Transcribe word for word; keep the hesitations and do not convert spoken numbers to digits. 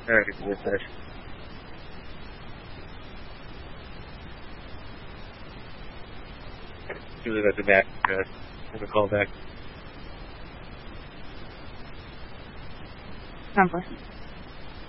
Alright, yes, sir. Do it at the back. Uh, have a call back. Number.